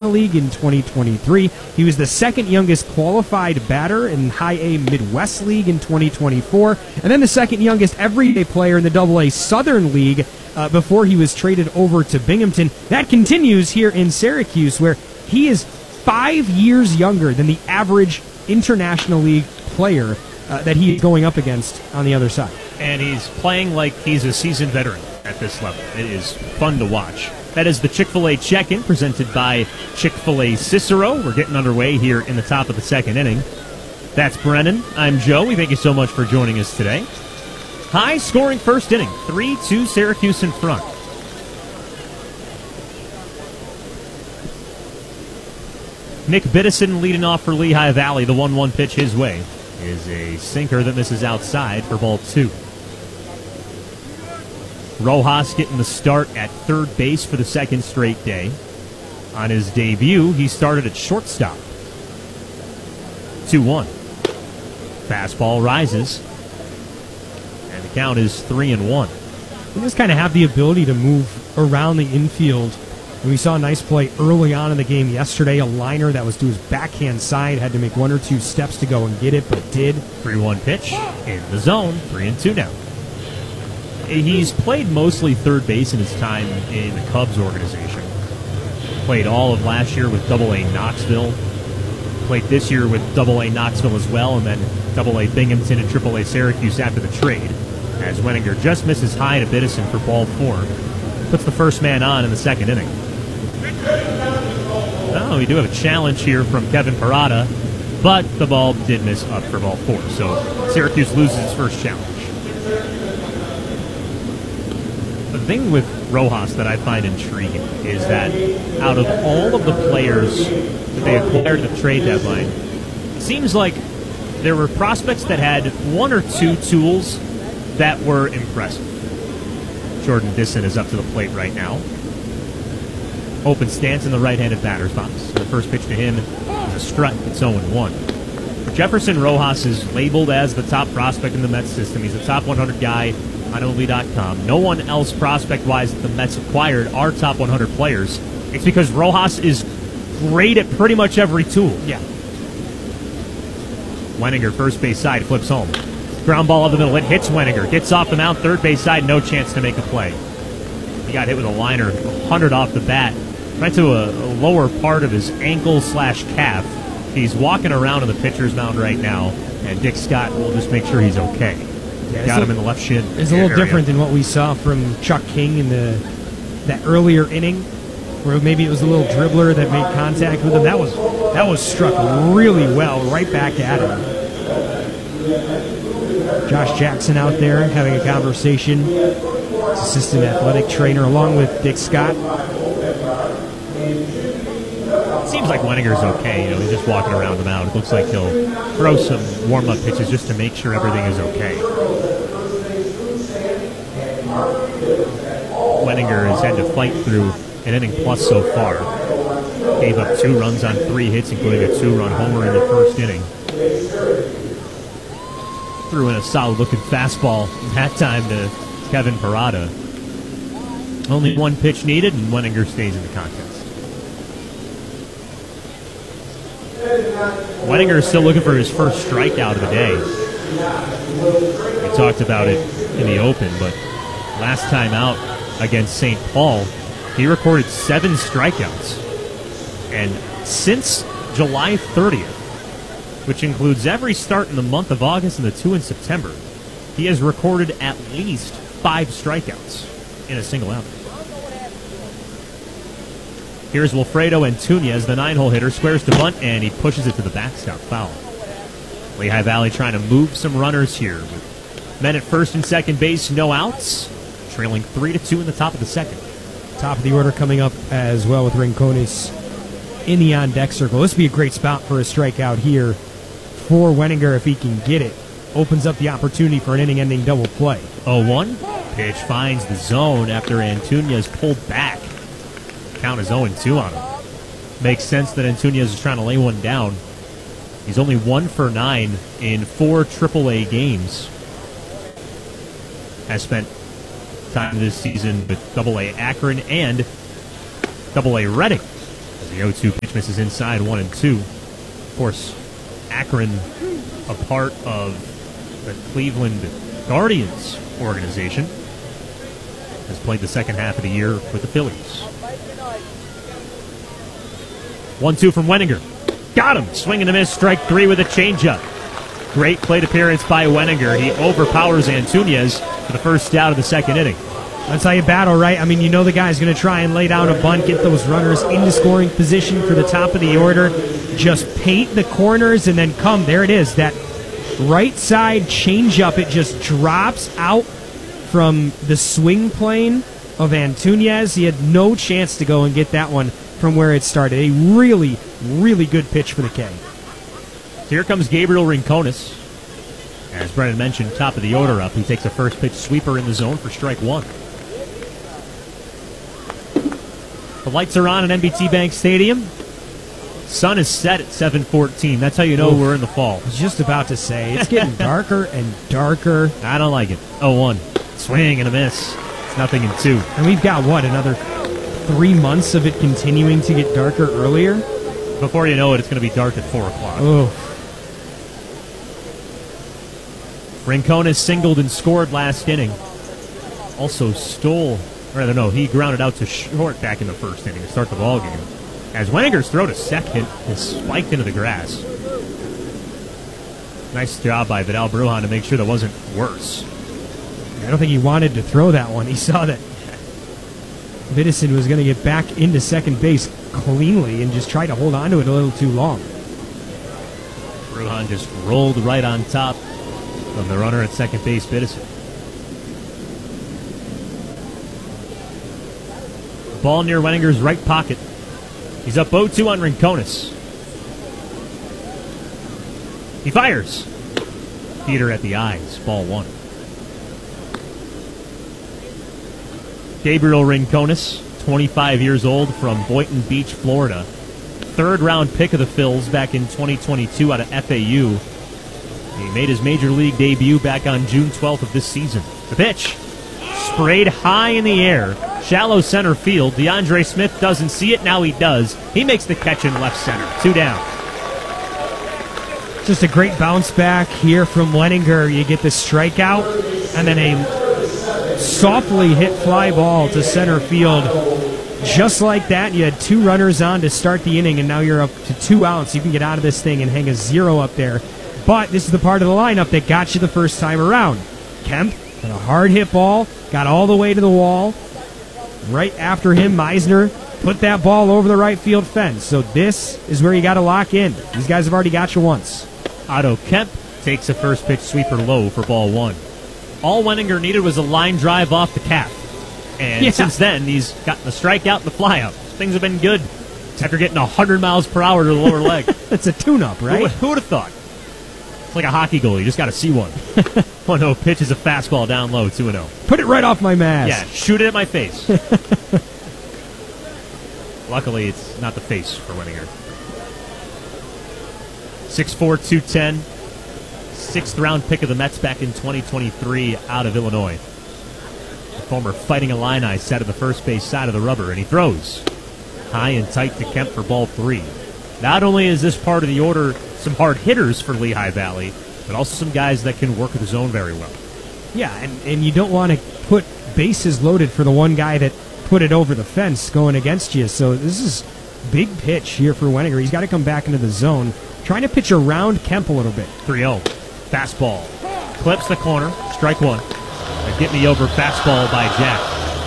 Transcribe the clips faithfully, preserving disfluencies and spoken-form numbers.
National League in twenty twenty-three. He was the second youngest qualified batter in High A Midwest League in twenty twenty-four, and then the second youngest everyday player in the Double A Southern League uh, before he was traded over to Binghamton. That continues here in Syracuse, where he is five years younger than the average International League player uh, that he is going up against on the other side. And he's playing like he's a seasoned veteran at this level. It is fun to watch. That is the Chick-fil-A check-in presented by Chick-fil-A Cicero. We're getting underway here in the top of the second inning. That's Brennan. I'm Joe. We thank you so much for joining us today. High-scoring first inning. three two Syracuse in front. Nick Biddison leading off for Lehigh Valley. The one one pitch his way is a sinker that misses outside for ball two. Rojas getting the start at third base for the second straight day. On his debut, he started at shortstop. two one. Fastball rises. And the count is three and one. He just kind of have the ability to move around the infield. And we saw a nice play early on in the game yesterday. A liner that was to his backhand side. Had to make one or two steps to go and get it, but did. three one pitch in the zone. three and two now. He's played mostly third base in his time in the Cubs organization. Played all of last year with Double A Knoxville. Played this year with Double A Knoxville as well, and then Double A Binghamton and Triple A Syracuse after the trade. As Wenninger just misses high to Biddison for ball four. Puts the first man on in the second inning. Oh, we do have a challenge here from Kevin Parada, but the ball did miss up for ball four. So Syracuse loses its first challenge. The thing with Rojas that I find intriguing is that out of all of the players that they acquired at the trade deadline, it seems like there were prospects that had one or two tools that were impressive. Jordan Disson is up to the plate right now. Open stance in the right-handed batter's box. The first pitch to him is a strut. It's oh one. Jefferson Rojas is labeled as the top prospect in the Mets system. He's a top one hundred guy on O B dot com. No one else prospect-wise that the Mets acquired are top one hundred players. It's because Rojas is great at pretty much every tool. Yeah. Wenninger, first base side, flips home. Ground ball up the middle. It hits Wenninger. Gets off the mound, third base side, no chance to make a play. He got hit with a liner, one hundred off the bat. Right to a, a lower part of his ankle slash calf. He's walking around on the pitcher's mound right now, and Dick Scott will just make sure he's okay. Yeah, got him a, in the left shin. It's a little area. Different than what we saw from Chuck King in the that earlier inning, where maybe it was a little dribbler that made contact with him. That was that was struck really well, right back at him. Josh Jackson out there having a conversation. His assistant athletic trainer along with Dick Scott. Seems like Wenninger's okay. You know, he's just walking around the mound. It looks like he'll throw some warm-up pitches just to make sure everything is okay. Wenninger has had to fight through an inning plus so far. Gave up two runs on three hits, including a two-run homer in the first inning. Threw in a solid-looking fastball that time to Kevin Parada. Only one pitch needed, and Wenninger stays in the contest. Wenninger is still looking for his first strikeout of the day. We talked about it in the open, but last time out against Saint Paul, he recorded seven strikeouts. And since July thirtieth, which includes every start in the month of August and the two in September, he has recorded at least five strikeouts in a single outing. Here's Wilfredo Antunez, the nine-hole hitter, squares to bunt, and he pushes it to the backstop foul. Lehigh Valley trying to move some runners here. With men at first and second base, no outs, trailing three to two in the top of the second. Top of the order coming up as well with Rincones in the on-deck circle. This would be a great spot for a strikeout here for Wenninger if he can get it. Opens up the opportunity for an inning-ending double play. oh one. Pitch finds the zone after Antunez pulled back. Count is oh two on him. Makes sense that Antunez is trying to lay one down. He's only one for nine in four triple A games. Has spent time this season with double A Akron and double A Reading. As the oh two pitch misses inside, one and two. Of course, Akron, a part of the Cleveland Guardians organization, has played the second half of the year with the Phillies. one two from Wenninger. Got him! Swing and a miss, strike three with a changeup. Great plate appearance by Wenninger. He overpowers Antúnez for the first out of the second inning. That's how you battle, right? I mean, you know the guy's going to try and lay down a bunt, get those runners into scoring position for the top of the order. Just paint the corners and then come. There it is. That right side changeup, it just drops out from the swing plane of Antúnez. He had no chance to go and get that one from where it started. A really, really good pitch for the K. So here comes Gabriel Rincones. As Brennan mentioned, top of the order up. He takes a first pitch sweeper in the zone for strike one. The lights are on at N B T Bank Stadium. Sun is set at seven fourteen. That's how you know Oof. we're in the fall. I was just about to say, it's getting darker and darker. I don't like it. oh one. Swing and a miss. It's nothing in two. And we've got, what, another three months of it continuing to get darker earlier? Before you know it, it's going to be dark at four o'clock. Oh. Rincones singled and scored last inning. Also stole, or I don't know, he grounded out to short back in the first inning to start the ball game. As Wenninger's throw to second is spiked into the grass. Nice job by Vidal Brujan to make sure that wasn't worse. I don't think he wanted to throw that one. He saw that Vidison was going to get back into second base cleanly and just tried to hold on to it a little too long. Brujan just rolled right on top of the runner at second base, Vidison. Ball near Wenninger's right pocket. He's up oh two on Rincones. He fires. Peter at the eyes. Ball one. Gabriel Rincones, twenty-five years old, from Boynton Beach, Florida. Third round pick of the Phils back in twenty twenty-two out of F A U. He made his major league debut back on June twelfth of this season. The pitch sprayed high in the air. Shallow center field. DeAndre Smith doesn't see it. Now he does. He makes the catch in left center. Two down. Just a great bounce back here from Wenninger. You get the strikeout and then a softly hit fly ball to center field. Just like that, you had two runners on to start the inning, and now you're up to two outs. You can get out of this thing and hang a zero up there. But this is the part of the lineup that got you the first time around. Kemp had a hard hit ball, got all the way to the wall. Right after him, Meisner put that ball over the right field fence. So this is where you got to lock in. These guys have already got you once. Otto Kemp takes a first pitch sweeper low for ball one. All Wenninger needed was a line drive off the cap. And Yeah. since then, he's gotten the strikeout and the flyout. Things have been good after getting one hundred miles per hour to the lower leg. It's a tune-up, right? Who, who would have thought? It's like a hockey goal. You just got to see one. one oh pitch is a fastball down low, two and oh. Put it right off my mask. Yeah, shoot it at my face. Luckily, it's not the face for Wenninger. six four, two ten. Sixth round pick of the Mets back in twenty twenty-three out of Illinois. The former Fighting Illini sat at the first base side of the rubber, and he throws high and tight to Kemp for ball three. Not only is this part of the order some hard hitters for Lehigh Valley, but also some guys that can work the zone very well. Yeah, and, and you don't want to put bases loaded for the one guy that put it over the fence going against you. So this is big pitch here for Wenninger. He's got to come back into the zone, trying to pitch around Kemp a little bit. three oh. Fastball. Clips the corner. Strike one. A get me over fastball by Jack.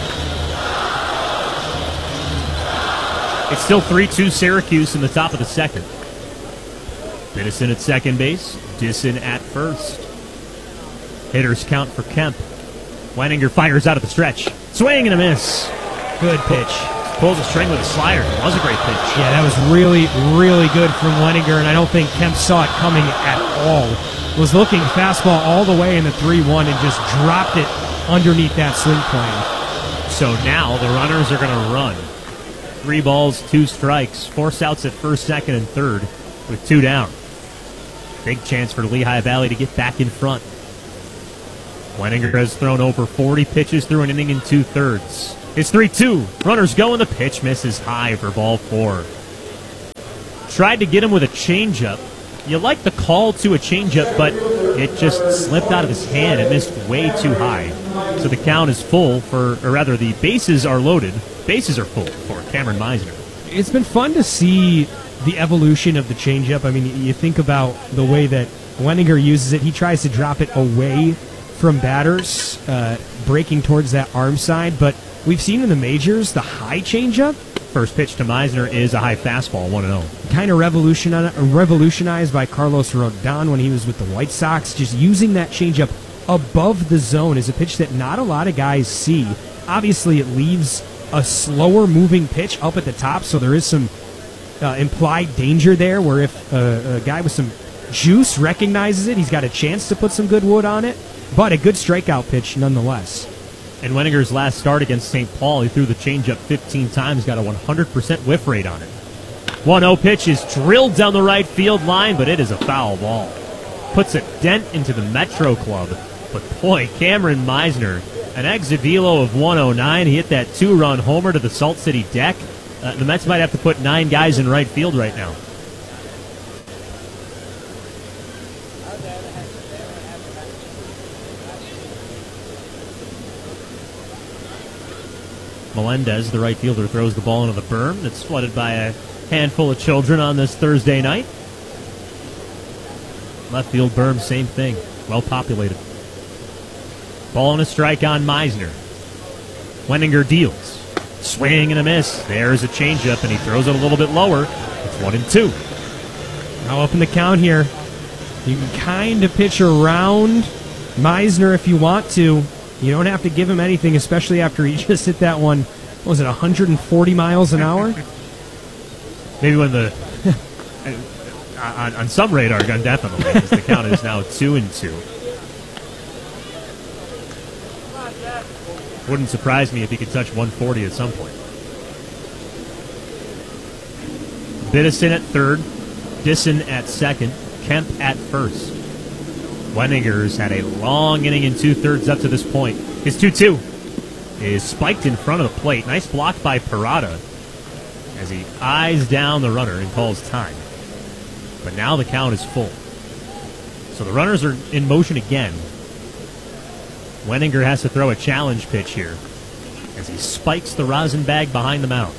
It's still three two Syracuse in the top of the second. Vidison at second base. Disson at first. Hitters count for Kemp. Wenninger fires out of the stretch. Swing and a miss. Good pitch. Pulls a string with a slider. It was a great pitch. Yeah, that was really, really good from Wenninger, and I don't think Kemp saw it coming at all. Was looking fastball all the way in the three one and just dropped it underneath that swing plane. So now the runners are going to run. Three balls, two strikes. Force outs at first, second, and third with two down. Big chance for Lehigh Valley to get back in front. Wenninger has thrown over forty pitches through an inning and two-thirds. It's three two. Runners go, and the pitch misses high for ball four. tried to get him with a changeup. You like the call to a changeup, but it just slipped out of his hand. It missed way too high. So the count is full for, or rather, the bases are loaded. Bases are full for Cameron Meisner. It's been fun to see the evolution of the changeup. I mean, you think about the way that Wenninger uses it. He tries to drop it away from batters, uh, breaking towards that arm side. But we've seen in the majors the high changeup. First pitch to Meisner is a high fastball, one and oh. Kind of revolutionized, revolutionized by Carlos Rodon when he was with the White Sox. Just using that changeup above the zone is a pitch that not a lot of guys see. Obviously, it leaves a slower moving pitch up at the top, so there is some uh, implied danger there where if uh, a guy with some juice recognizes it, he's got a chance to put some good wood on it, but a good strikeout pitch nonetheless. In Wenninger's last start against Saint Paul, he threw the changeup fifteen times, got a one hundred percent whiff rate on it. one oh pitch is drilled down the right field line, but it is a foul ball. Puts a dent into the Metro Club. But boy, Cameron Meisner, an exit velo of one oh nine. He hit that two-run homer to the Salt City deck. Uh, the Mets might have to put nine guys in right field right now. Melendez, the right fielder, throws the ball into the berm that's flooded by a handful of children on this Thursday night. Left field berm, same thing. Well populated. Ball and a strike on Meisner. Wenninger deals. Swing and a miss. There's a changeup, and he throws it a little bit lower. It's one and two. Now up in the count here. You can kind of pitch around Meisner if you want to. You don't have to give him anything, especially after he just hit that one, what was it, one hundred forty miles an hour? Maybe when the, on, on some radar gun, definitely, because the count is now two and two. Wouldn't surprise me if he could touch one forty at some point. Biddison at third, Disson at second, Kemp at first. Wenninger's had a long inning and two-thirds up to this point. His two two is spiked in front of the plate. Nice block by Parada as he eyes down the runner and calls time. But now the count is full. So the runners are in motion again. Wenninger has to throw a challenge pitch here as he spikes the rosin bag behind the mound.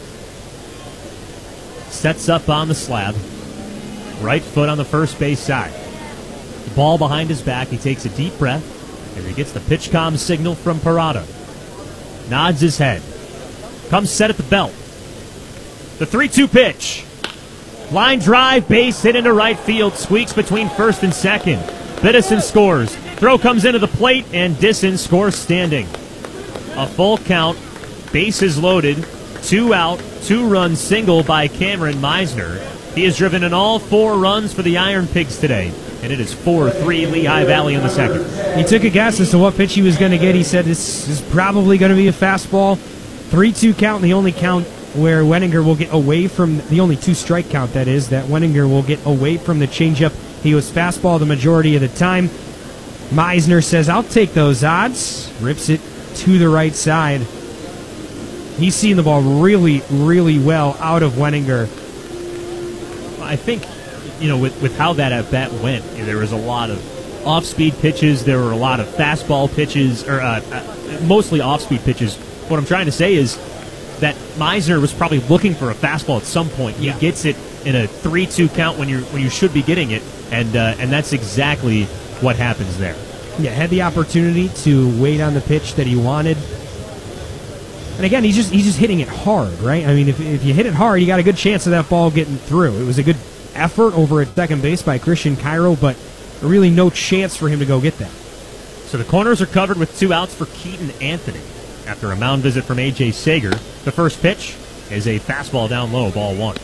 Sets up on the slab. Right foot on the first base side. Ball behind his back. He takes a deep breath as he gets the pitch comm signal from Parada. Nods his head. Comes set at the belt. The three two pitch. Line drive, base hit into right field. Squeaks between first and second. Biddison scores. Throw comes into the plate, and Disson scores standing. A full count. Bases loaded. Two out. Two-run single by Cameron Meisner. He has driven in all four runs for the Iron Pigs today. And it is four three Lehigh Valley in the second. He took a guess as to what pitch he was going to get. He said this is probably going to be a fastball. three two count, and the only count where Wenninger will get away from, the only two-strike count, that is, that Wenninger will get away from the changeup. He was fastball the majority of the time. Meisner says, I'll take those odds. Rips it to the right side. He's seeing the ball really, really well out of Wenninger. I think, you know, with, with how that at-bat went, there was a lot of off-speed pitches. There were a lot of fastball pitches, or uh, uh, mostly off-speed pitches. What I'm trying to say is that Meisner was probably looking for a fastball at some point. He yeah. gets it in a three two count when you when you should be getting it, and uh, and that's exactly what happens there. Yeah, had the opportunity to wait on the pitch that he wanted. And again, he's just he's just hitting it hard, right? I mean, if, if you hit it hard, you got a good chance of that ball getting through. It was a good effort over at second base by Christian Cairo, but really no chance for him to go get that. So the corners are covered with two outs for Keaton Anthony. After a mound visit from A J Sager, the first pitch is a fastball down low, ball one.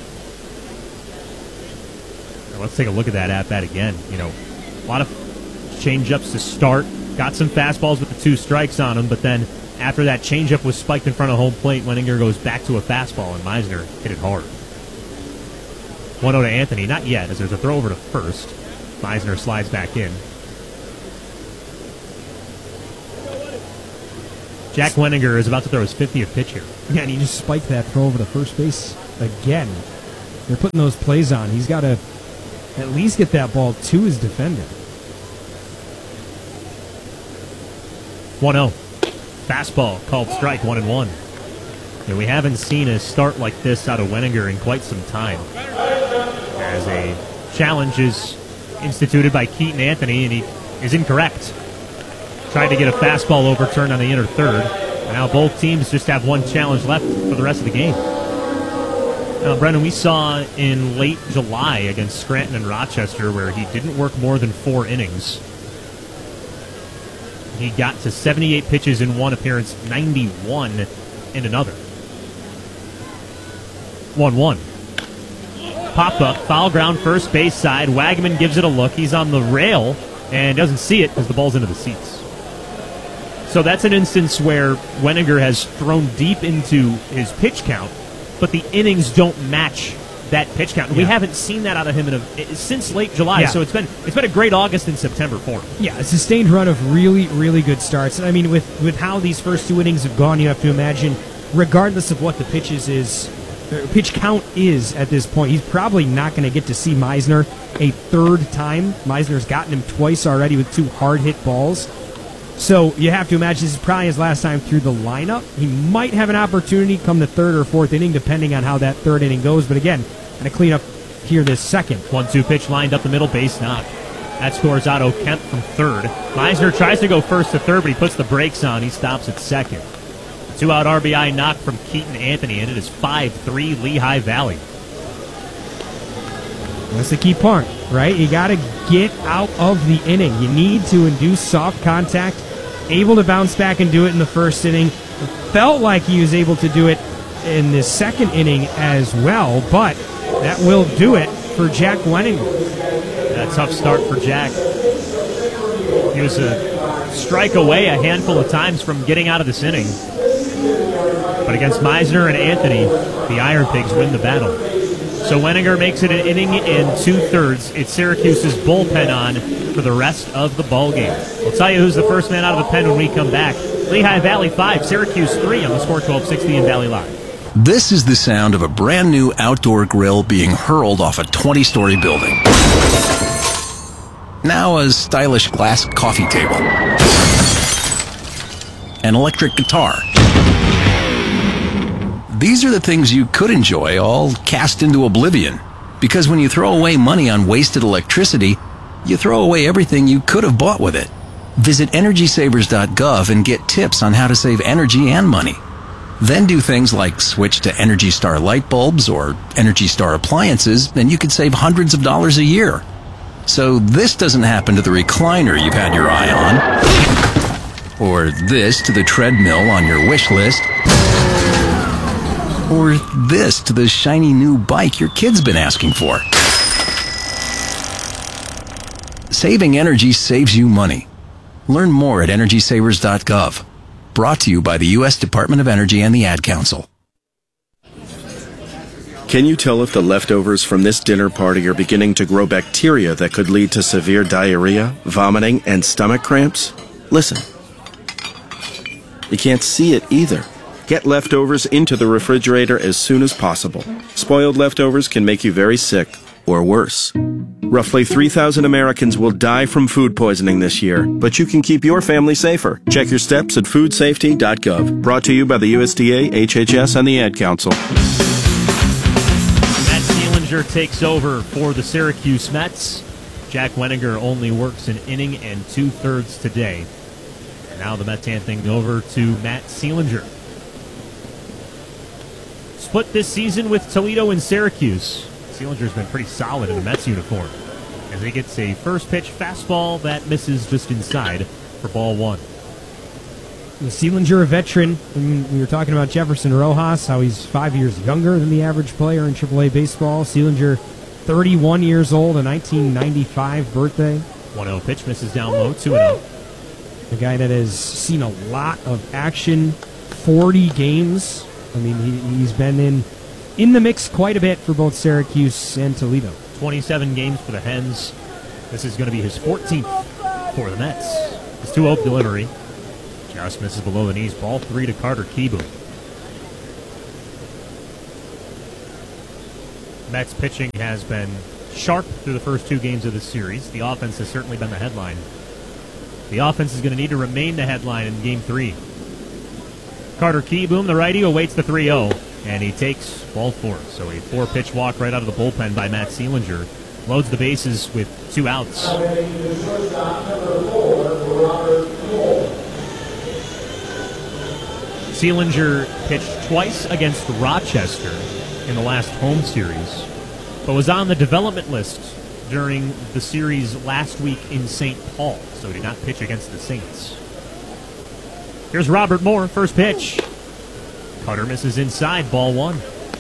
Now let's take a look at that at-bat again. You know, a lot of change-ups to start. Got some fastballs with the two strikes on them, but then after that changeup was spiked in front of home plate, Wenninger goes back to a fastball, and Meisner hit it hard. one oh to Anthony, not yet, as there's a throw over to first. Meisner slides back in. Jack Wenninger is about to throw his fiftieth pitch here. Yeah, and he just spiked that throw over to first base again. they're putting those plays on. He's got to at least get that ball to his defender. one oh. Fastball called strike, one and one. And we haven't seen a start like this out of Wenninger in quite some time. As a challenge is instituted by Keaton Anthony, and he is incorrect. Tried to get a fastball overturned on the inner third. And now both teams just have one challenge left for the rest of the game. Now, Brendan, we saw in late July against Scranton and Rochester where he didn't work more than four innings. He got to seventy-eight pitches in one appearance, ninety-one in another. one one. Pop up, foul ground, first base side. Wagman gives it a look. He's on the rail and doesn't see it because the ball's into the seats. So that's an instance where Wenninger has thrown deep into his pitch count, but the innings don't match that pitch count. Yeah. We haven't seen that out of him in a, since late July. Yeah. So it's been it's been a great August and September for him. Yeah, a sustained run of really, really good starts. I mean, with, with how these first two innings have gone, you have to imagine, regardless of what the pitches is, pitch count is at this point, he's probably not going to get to see Meisner a third time. Meisner's gotten him twice already with two hard-hit balls. So you have to imagine this is probably his last time through the lineup. He might have an opportunity come the third or fourth inning, depending on how that third inning goes. But again, going to clean up here this second. one two pitch lined up the middle, base knock. That scores Otto Kemp from third. Meisner tries to go first to third, but he puts the brakes on. He stops at second. Two-out R B I knock from Keaton Anthony, and it is five three Lehigh Valley. That's the key part, right? You got to get out of the inning. You need to induce soft contact. Able to bounce back and do it in the first inning. It felt like he was able to do it in the second inning as well, but that will do it for Jack Wenninger. A tough start for Jack. He was a strike away a handful of times from getting out of this inning. But against Meisner and Anthony, the Iron Pigs win the battle. So Wenninger makes it an inning and two-thirds. It's Syracuse's bullpen on for the rest of the ballgame. We'll tell you who's the first man out of the pen when we come back. Lehigh Valley five, Syracuse three on the score twelve sixty in Valley Live. This is the sound of a brand new outdoor grill being hurled off a twenty-story building. Now a stylish glass coffee table. An electric guitar. These are the things you could enjoy, all cast into oblivion. Because when you throw away money on wasted electricity, you throw away everything you could have bought with it. Visit energy savers dot gov and get tips on how to save energy and money. Then do things like switch to Energy Star light bulbs or Energy Star appliances, and you could save hundreds of dollars a year. So this doesn't happen to the recliner you've had your eye on, or this to the treadmill on your wish list, or this to the shiny new bike your kid's been asking for. Saving energy saves you money. Learn more at energy savers dot gov. Brought to you by the U S Department of Energy and the Ad Council. Can you tell if the leftovers from this dinner party are beginning to grow bacteria that could lead to severe diarrhea, vomiting, and stomach cramps? Listen. You can't see it either. Get leftovers into the refrigerator as soon as possible. Spoiled leftovers can make you very sick, or worse. Roughly three thousand Americans will die from food poisoning this year, but you can keep your family safer. Check your steps at food safety dot gov. Brought to you by the U S D A, H H S, and the Ad Council. Matt Seelinger takes over for the Syracuse Mets. Jack Wenninger only works an inning and two-thirds today. And now the Mets handing over to Matt Seelinger. Split this season with Toledo and Syracuse. Sealinger's been pretty solid in the Mets uniform as he gets a first pitch fastball that misses just inside for ball one. Seelinger, a veteran. We were talking about Jefferson Rojas, how he's five years younger than the average player in triple A baseball. Seelinger, thirty-one years old, a nineteen ninety-five birthday. one oh pitch misses down low, two and oh. A guy that has seen a lot of action, forty games. I mean, he, he's been in in the mix quite a bit for both Syracuse and Toledo. twenty-seven games for the Hens. This is going to be his fourteenth for the Mets. His two oh delivery just misses below the knees. Ball three to Carter Kieboom. Mets pitching has been sharp through the first two games of the series. The offense has certainly been the headline. The offense is going to need to remain the headline in game three. Carter Kieboom, the righty, awaits the three oh, and he takes ball four. So a four-pitch walk right out of the bullpen by Matt Seelinger. Loads the bases with two outs. Seelinger pitched twice against Rochester in the last home series, but was on the development list during the series last week in Saint Paul, so he did not pitch against the Saints. Here's Robert Moore, first pitch. Cutter misses inside, ball one.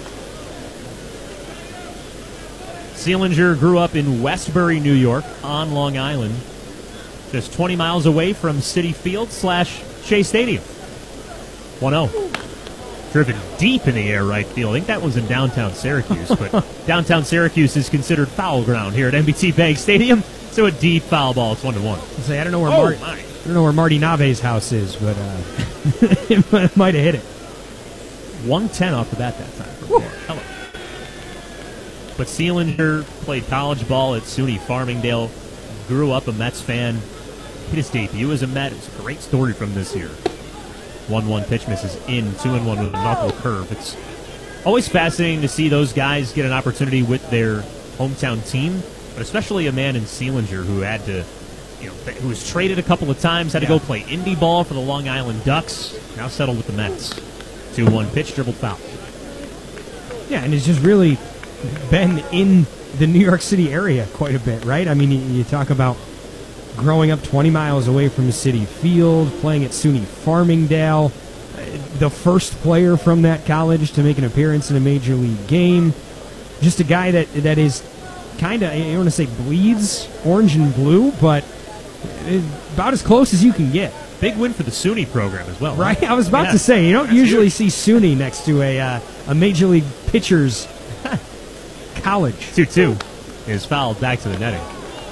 Seelinger grew up in Westbury, New York, on Long Island, just twenty miles away from Citi Field slash Shea Stadium. one oh. Driven deep in the air right field. I think that was in downtown Syracuse, but downtown Syracuse is considered foul ground here at M B T Bank Stadium, so a deep foul ball. It's one to one. I say I don't know where Oh, Mar- my. I don't know where Marty Nave's house is, but uh, it might have hit it. one ten off the bat that time. For Moore. Hello. But Seelinger played college ball at SUNY Farmingdale, grew up a Mets fan, hit his debut as a Met. It's a great story from this year. one one pitch misses in, two and one with a knuckle curve. It's always fascinating to see those guys get an opportunity with their hometown team, but especially a man in Seelinger who had to, you know, who was traded a couple of times, had to Yeah. go play indie ball for the Long Island Ducks, now settled with the Mets. two one pitch, dribbled foul. Yeah, and it's just really been in the New York City area quite a bit, right? I mean, you, you talk about growing up twenty miles away from Citi Field, playing at SUNY Farmingdale, uh, the first player from that college to make an appearance in a major league game. Just a guy that that is kind of, I don't want to say bleeds orange and blue, but about as close as you can get. Big win for the SUNY program as well. Right? I was about Yeah. to say, you don't That's usually huge. see SUNY next to a uh, a major league pitcher's college. two two is fouled back to the netting.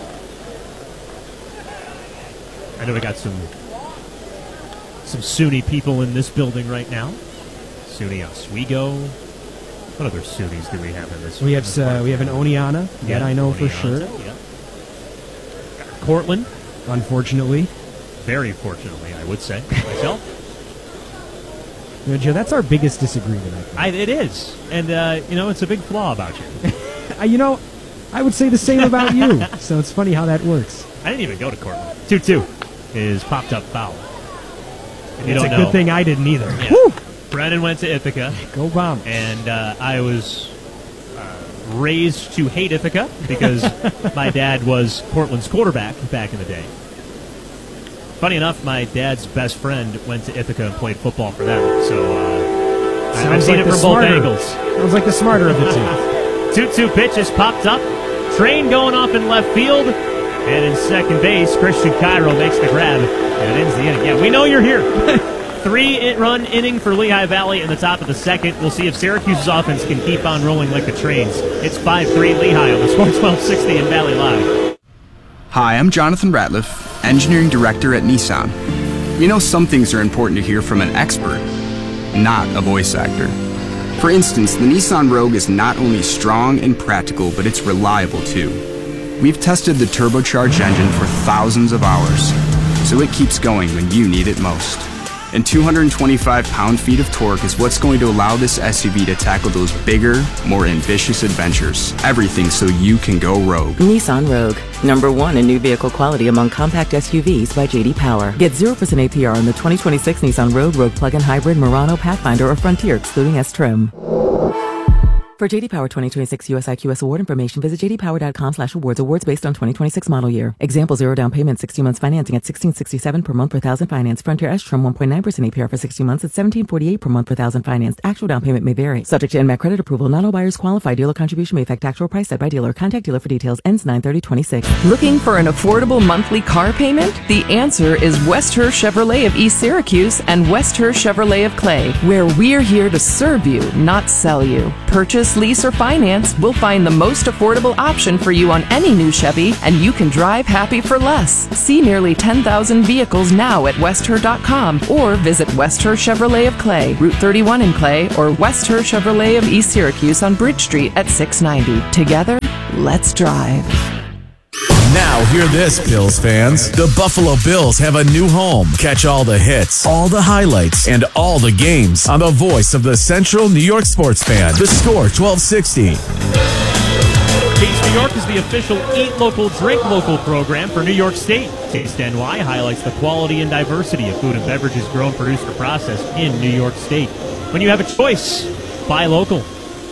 I know we got some some SUNY people in this building right now. SUNY Oswego. What other SUNYs do we have in this? We have in this uh, part? we have an Oneonta that I know for sure. Oneonta, yeah. Got Cortland, Unfortunately, very fortunately, I would say myself. you know, Joe, that's our biggest disagreement. I think. I, it is, and uh, you know, it's a big flaw about you. Uh, you know, I would say the same about you. So it's funny how that works. I didn't even go to Cortland. two two is popped up foul. If you It's don't a know, good thing I didn't either. Yeah. Woo! Brennan went to Ithaca. Go Bomb. And uh, I was uh, raised to hate Ithaca because my dad was Portland's quarterback back in the day. Funny enough, my dad's best friend went to Ithaca and played football for them. So uh, I- I've Sounds seen like it the from both smarter. angles. Sounds like the smarter of the two. two two pitch is popped up. Train going off in left field. And in second base, Christian Cairo makes the grab. And it ends the inning. Yeah, we know you're here. Three-run inning for Lehigh Valley in the top of the second. We'll see if Syracuse's offense can keep on rolling like the trains. It's five three Lehigh on the Sports twelve sixty in Valley Live. Hi, I'm Jonathan Ratliff, Engineering Director at Nissan. You know, some things are important to hear from an expert, not a voice actor. For instance, the Nissan Rogue is not only strong and practical, but it's reliable too. We've tested the turbocharged engine for thousands of hours, so it keeps going when you need it most. And two hundred twenty-five pound-feet of torque is what's going to allow this S U V to tackle those bigger, more ambitious adventures. Everything so you can go rogue. Nissan Rogue, number one in new vehicle quality among compact S U Vs by J D Power. Get zero percent A P R on the twenty twenty-six Nissan Rogue, Rogue Plug-in Hybrid, Murano, Pathfinder, or Frontier, excluding S-Trim. For J D Power twenty twenty-six U S I Q S award information, visit jdpower.com slash awards. Awards based on twenty twenty-six model year. Example, zero down payment, sixty months financing at sixteen sixty-seven per month per thousand finance. Frontier S-Trim, one point nine percent A P R for sixty months at seventeen forty-eight per month per thousand financed. Actual down payment may vary. Subject to N M A C credit approval. Not all buyers qualify. Dealer contribution may affect actual price set by dealer. Contact dealer for details. Ends nine thirty twenty-six. Looking for an affordable monthly car payment? The answer is West Her Chevrolet of East Syracuse and West Her Chevrolet of Clay, where we're here to serve you, not sell you. Purchase purchase, lease, or finance, we'll find the most affordable option for you on any new Chevy, and you can drive happy for less. See nearly ten thousand vehicles now at westher dot com or visit Westher Chevrolet of Clay, Route thirty-one in Clay, or Westher Chevrolet of East Syracuse on Bridge Street at six ninety. Together, let's drive. Now hear this, Bills fans. The Buffalo Bills have a new home. Catch all the hits, all the highlights, and all the games on the voice of the Central New York sports fan. The Score twelve sixty. Taste New York is the official Eat Local, Drink Local program for New York State. Taste N Y highlights the quality and diversity of food and beverages grown, produced, or processed in New York State. When you have a choice, buy local.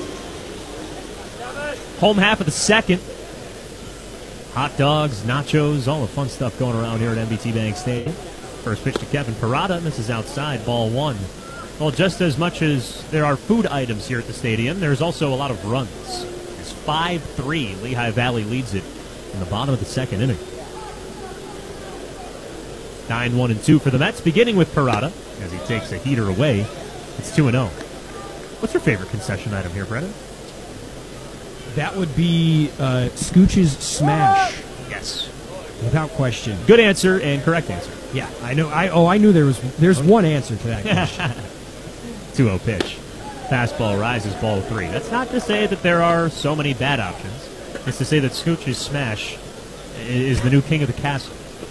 Home half of the second. Hot dogs, nachos, all the fun stuff going around here at M B T Bank Stadium. First pitch to Kevin Parada, and this is outside, ball one. Well, just as much as there are food items here at the stadium, there's also a lot of runs. It's five three. Lehigh Valley leads it in the bottom of the second inning. nine one and two for the Mets, beginning with Parada as he takes a heater away. It's two and oh. What's your favorite concession item here, Brennan? That would be uh, Scooch's Smash. Yes. Without question. Good answer and correct answer. Yeah, I know. I oh, I knew there was. There's one answer to that question. two oh pitch. Fastball rises, ball three. That's not to say that there are so many bad options. It's to say that Scooch's Smash is the new king of the castle.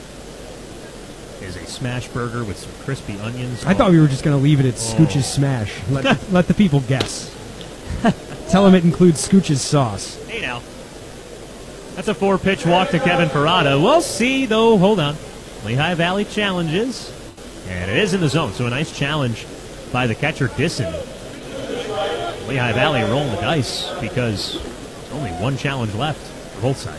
Is a smash burger with some crispy onions. I thought we were just going to leave it at Scooch's Smash. Let, let the people guess. Tell them it includes Scooch's sauce. Hey now. That's a four-pitch walk to Kevin Parada. We'll see, though. Hold on. Lehigh Valley challenges. And it is in the zone, so a nice challenge by the catcher, Disson. Lehigh Valley rolling the dice because there's only one challenge left for both sides.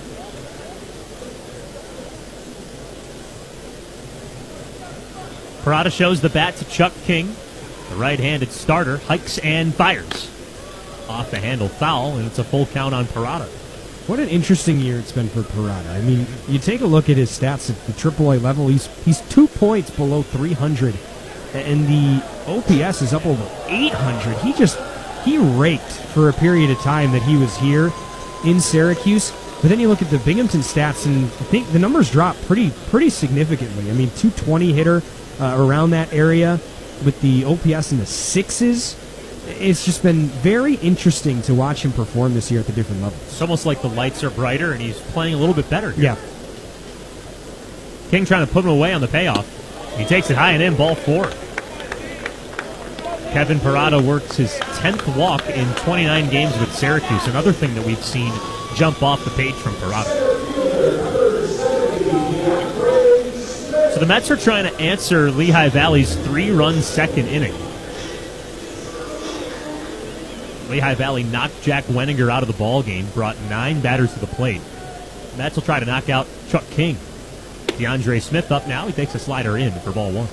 Parada shows the bat to Chuck King. The right-handed starter hikes and fires. Off the handle foul, and it's a full count on Parada. What an interesting year it's been for Parada. I mean, you take a look at his stats at the triple A level, he's he's two points below three hundred, and the O P S is up over eight hundred. He just, he raked for a period of time that he was here in Syracuse. But then you look at the Binghamton stats, and I think the numbers drop pretty pretty significantly. I mean, two twenty hitter uh, around that area with the O P S in the sixes. It's just been very interesting to watch him perform this year at the different levels. It's almost like the lights are brighter and he's playing a little bit better here. Yeah. King trying to put him away on the payoff. He takes it high and in, ball four. Kevin Parada works his tenth walk in twenty-nine games with Syracuse. Another thing that we've seen jump off the page from Parada. So the Mets are trying to answer Lehigh Valley's three-run second inning. Lehigh Valley knocked Jack Wenninger out of the ball game, brought nine batters to the plate. Mets will try to knock out Chuck King. DeAndre Smith up now. He takes a slider in for ball one.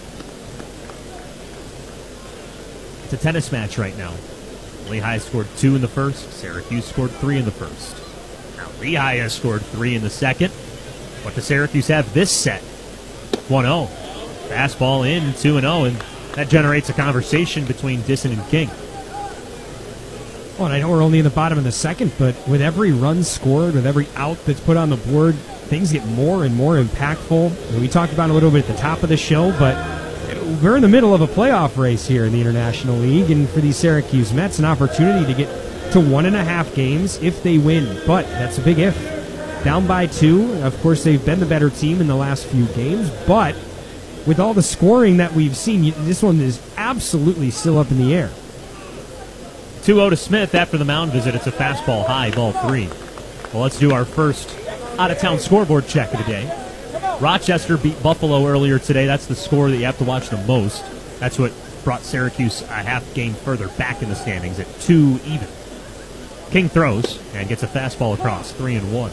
It's a tennis match right now. Lehigh scored two in the first. Syracuse scored three in the first. Now Lehigh has scored three in the second. What does Syracuse have this set? one oh. Fastball in, two and oh, and that generates a conversation between Disson and King. Well, and I know we're only in the bottom of the second, but with every run scored, with every out that's put on the board, things get more and more impactful. And we talked about it a little bit at the top of the show, but we're in the middle of a playoff race here in the International League, and for these Syracuse Mets, an opportunity to get to one and a half games if they win. But that's a big if. Down by two. Of course, they've been the better team in the last few games, but with all the scoring that we've seen, this one is absolutely still up in the air. two oh to Smith after the mound visit. It's a fastball high, ball three. Well, let's do our first out-of-town scoreboard check of the day. Rochester beat Buffalo earlier today. That's the score that you have to watch the most. That's what brought Syracuse a half game further back in the standings at two even. King throws and gets a fastball across, three and one.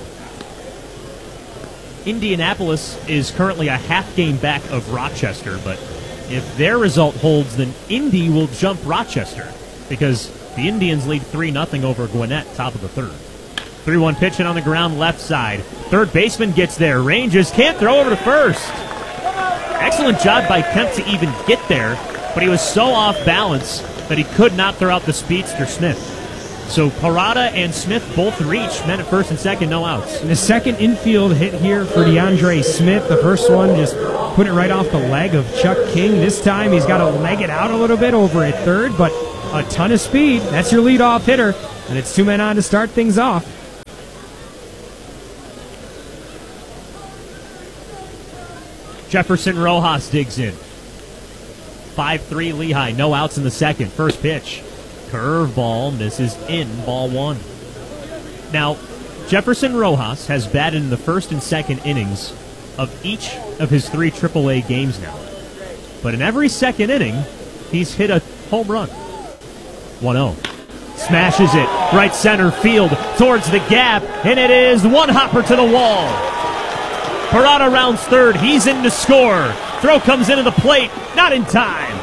Indianapolis is currently a half game back of Rochester, but if their result holds, then Indy will jump Rochester because the Indians lead three nothing over Gwinnett, top of the third. three one pitching on the ground, left side. Third baseman gets there, ranges, can't throw over to first. Excellent job by Kemp to even get there, but he was so off balance that he could not throw out the speedster Smith. So Parada and Smith both reach men at first and second, no outs. And the second infield hit here for DeAndre Smith. The first one just put it right off the leg of Chuck King. This time he's got to leg it out a little bit over at third, but a ton of speed. That's your leadoff hitter, and it's two men on to start things off. Jefferson Rojas digs in. five three Lehigh, no outs in the second. First pitch. Curveball misses in, ball one. Now, Jefferson Rojas has batted in the first and second innings of each of his three triple A games now. But in every second inning, he's hit a home run. one oh. Smashes it right center field towards the gap, and it is one hopper to the wall. Parada rounds third. He's in to score. Throw comes into the plate. Not in time.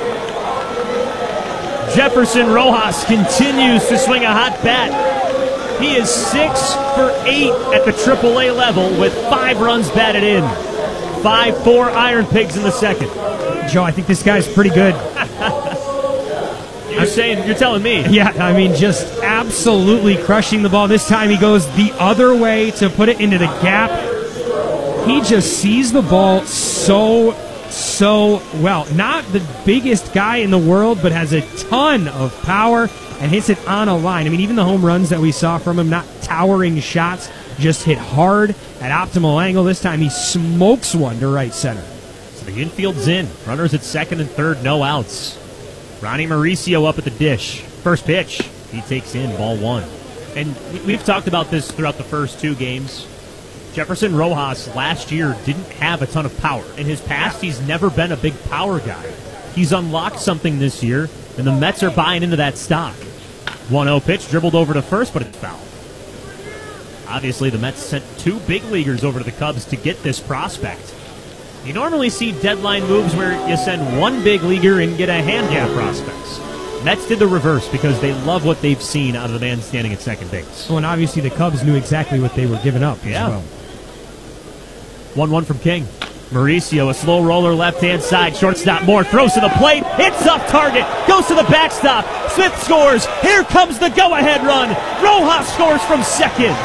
Jefferson Rojas continues to swing a hot bat. He is six for eight at the triple A level with five runs batted in. five four Iron Pigs in the second. Joe, I think this guy's pretty good. You're saying, you're telling me. Yeah, I mean, just absolutely crushing the ball. This time he goes the other way to put it into the gap. He just sees the ball so, so well. Not the biggest guy in the world, but has a ton of power and hits it on a line. I mean, even the home runs that we saw from him, not towering shots, just hit hard at optimal angle. This time he smokes one to right center. So the infield's in. Runners at second and third, no outs. Ronnie Mauricio up at the dish. First pitch, he takes in, ball one. And we've talked about this throughout the first two games. Jefferson Rojas last year didn't have a ton of power. In his past, he's never been a big power guy. He's unlocked something this year, and the Mets are buying into that stock. one oh pitch, dribbled over to first, but it's foul. Obviously, the Mets sent two big leaguers over to the Cubs to get this prospect. You normally see deadline moves where you send one big leaguer and get a handful of prospects. Mets did the reverse because they love what they've seen out of the man standing at second base. Oh, and obviously the Cubs knew exactly what they were giving up as Yeah. well. one one from King. Mauricio, a slow roller left-hand side. Shortstop Moore throws to the plate. Hits off target. Goes to the backstop. Smith scores. Here comes the go-ahead run. Rojas scores from second.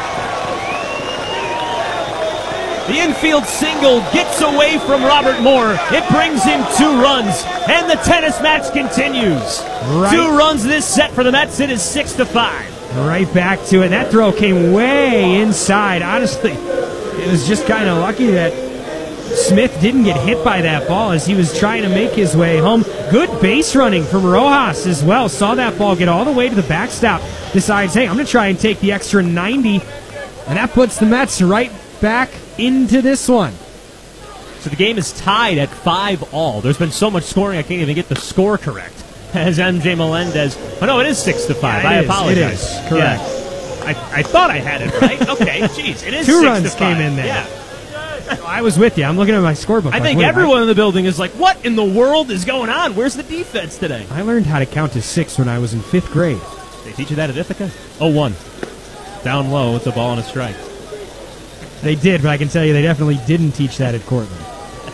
The infield single gets away from Robert Moore. It brings in two runs, and the tennis match continues. Right. Two runs this set for the Mets. It is six to five. Right back to it. That throw came way inside. Honestly, it was just kind of lucky that Smith didn't get hit by that ball as he was trying to make his way home. Good base running from Rojas as well. Saw that ball get all the way to the backstop. Decides, hey, I'm going to try and take the extra ninety. And that puts the Mets right back into this one. So the game is tied at five all. There's been so much scoring I can't even get the score correct. As M J Melendez, oh no, it is six to five. Yeah, I is, apologize. It is correct. Yeah. I, I thought I had it right. Okay, jeez, it is Two six runs to five. came in there. Yeah. I was with you. I'm looking at my scorebook. I like, think wait, everyone in the building is like, what in the world is going on? Where's the defense today? I learned how to count to six when I was in fifth grade. They teach you that at Ithaca? oh one. Down low, it's a ball and a strike. They did, but I can tell you they definitely didn't teach that at Cortland.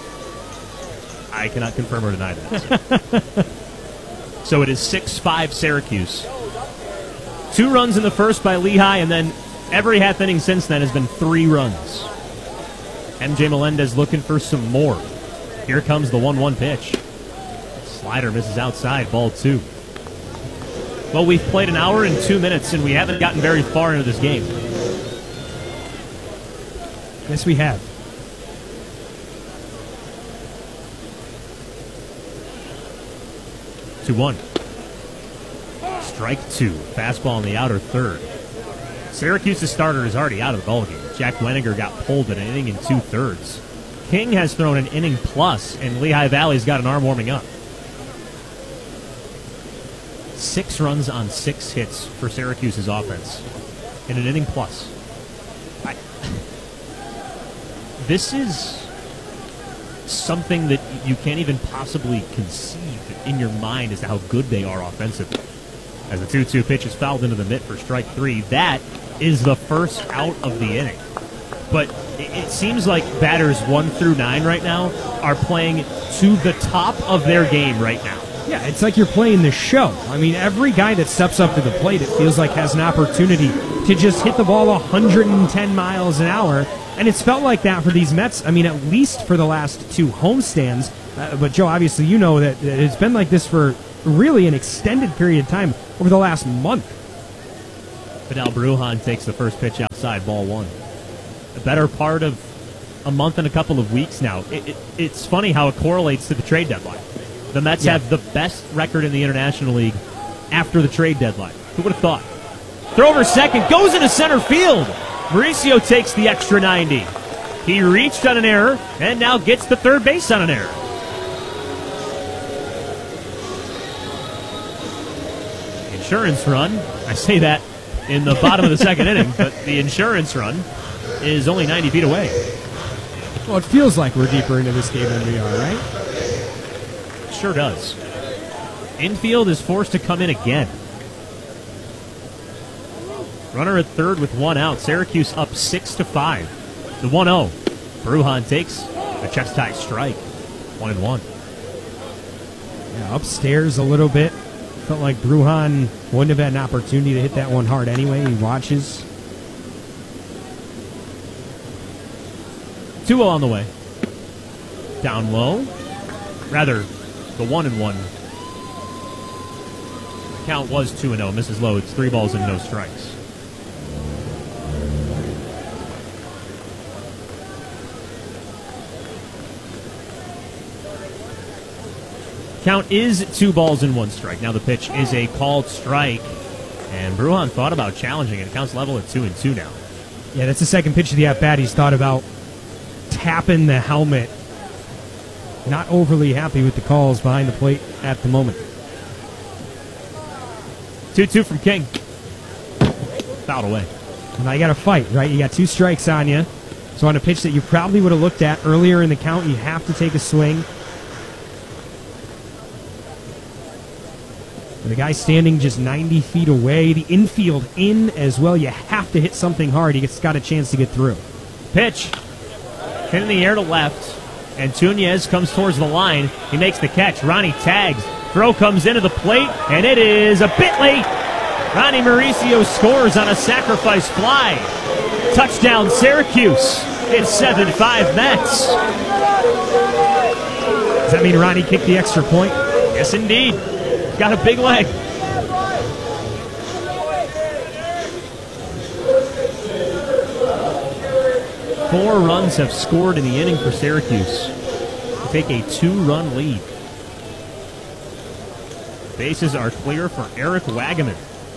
I cannot confirm or deny that. So it is six five Syracuse. Two runs in the first by Lehigh, and then every half inning since then has been three runs. M J Melendez looking for some more. Here comes the one one pitch. Slider misses outside, ball two. Well, we've played an hour and two minutes, and we haven't gotten very far into this game. Yes, we have. two one. Strike two. Fastball in the outer third. Syracuse's starter is already out of the ballgame. Jack Weniger got pulled in an inning and two-thirds. King has thrown an inning plus, and Lehigh Valley's got an arm warming up. Six runs on six hits for Syracuse's offense in an inning plus. I, this is something that you can't even possibly conceive in your mind as to how good they are offensively. As the two two pitch is fouled into the mitt for strike three, that is the first out of the inning. But it seems like batters one through nine right now are playing to the top of their game right now. Yeah, it's like you're playing the show. I mean, every guy that steps up to the plate, it feels like has an opportunity to just hit the ball one hundred ten miles an hour. And it's felt like that for these Mets, I mean, at least for the last two homestands. Uh, but, Joe, obviously you know that it's been like this for really an extended period of time over the last month. Vidal Brujan takes the first pitch outside, ball one. The better part of a month and a couple of weeks now. It, it, it's funny how it correlates to the trade deadline. The Mets yeah. have the best record in the International League after the trade deadline. Who would have thought? Throw over second, goes into center field. Mauricio takes the extra ninety. He reached on an error and now gets to third base on an error. Insurance run. I say that in the bottom of the second inning, but the insurance run is only ninety feet away. Well, it feels like we're deeper into this game than we are, right? Sure does. Infield is forced to come in again. Runner at third with one out. Syracuse up six to five. The one oh. Brujan takes a chest tie strike. One and one. Yeah, upstairs a little bit. Felt like Brujan wouldn't have had an opportunity to hit that one hard anyway. He watches. two oh on the way. Down low. Rather, the one and one. The count was two and oh. Misses low. It's three balls and no strikes. Count is two balls and one strike. Now the pitch is a called strike, and Brujan thought about challenging it. It counts level at two and two now. Yeah, that's the second pitch of the at-bat. He's thought about tapping the helmet. Not overly happy with the calls behind the plate at the moment. two two from King. Fouled away. Now you got to fight, right? You got two strikes on you. So on a pitch that you probably would have looked at earlier in the count, you have to take a swing. The guy standing just ninety feet away. The infield in as well. You have to hit something hard. He gets got a chance to get through. Pitch. Hit in the air to left. And Tunez comes towards the line. He makes the catch. Ronnie tags. Throw comes into the plate. And it is a bit late. Ronnie Mauricio scores on a sacrifice fly. Touchdown Syracuse. It's seven five Mets. Does that mean Ronnie kicked the extra point? Yes, indeed. Got a big leg. Four runs have scored in the inning for Syracuse to take a two-run lead. Bases are clear for Eric Wagaman.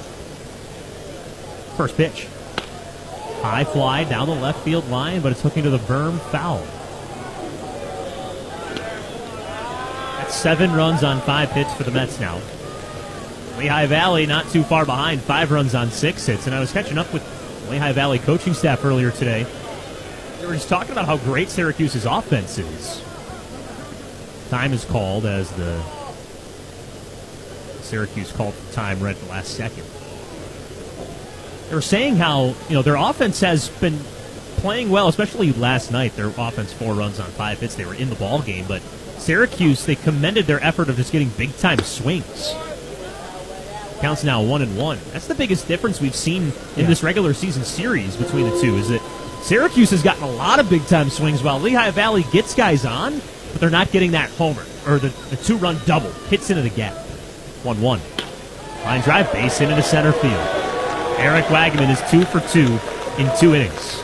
First pitch. High fly down the left field line, but it's hooking to the berm, foul. Seven runs on five hits for the Mets now. Lehigh Valley not too far behind, five runs on six hits. And I was catching up with Lehigh Valley coaching staff earlier today. They were just talking about how great Syracuse's offense is. Time is called as the Syracuse called for time right at the last second. They were saying how, you know, their offense has been playing well, especially last night. Their offense, four runs on five hits. They were in the ball game, but Syracuse, they commended their effort of just getting big-time swings. Counts now one and one. That's the biggest difference we've seen in yeah. this regular season series between the two, is that Syracuse has gotten a lot of big-time swings while Lehigh Valley gets guys on, but they're not getting that homer, or the, the two-run double. Hits into the gap. one one. Line drive, base hit into center field. Eric Wagaman is two for two in two innings.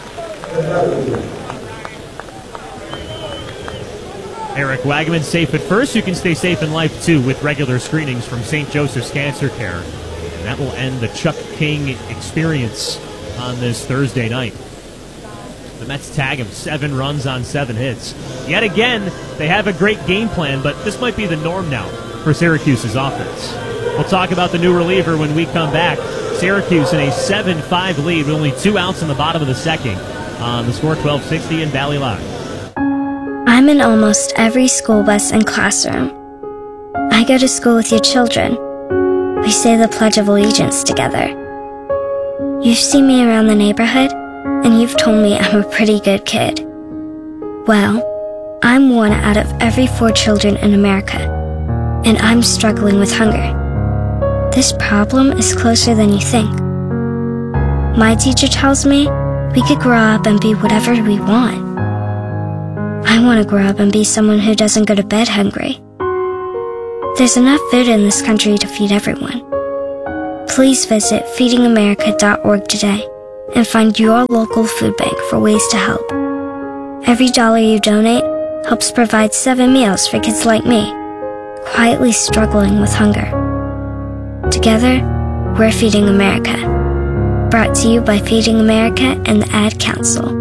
Eric Wagaman safe at first. You can stay safe in life, too, with regular screenings from Saint Joseph's Cancer Care. And that will end the Chuck King experience on this Thursday night. The Mets tag him seven runs on seven hits. Yet again, they have a great game plan, but this might be the norm now for Syracuse's offense. We'll talk about the new reliever when we come back. Syracuse in a seven five lead with only two outs in the bottom of the second on the Score twelve sixty and Valley Live. I'm in almost every school bus and classroom. I go to school with your children. We say the Pledge of Allegiance together. You've seen me around the neighborhood, and you've told me I'm a pretty good kid. Well, I'm one out of every four children in America, and I'm struggling with hunger. This problem is closer than you think. My teacher tells me we could grow up and be whatever we want. I want to grow up and be someone who doesn't go to bed hungry. There's enough food in this country to feed everyone. Please visit feeding america dot org today and find your local food bank for ways to help. Every dollar you donate helps provide seven meals for kids like me, quietly struggling with hunger. Together, we're Feeding America. Brought to you by Feeding America and the Ad Council.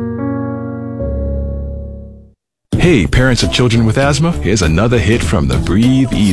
Hey, parents of children with asthma, here's another hit from the Breathe Easy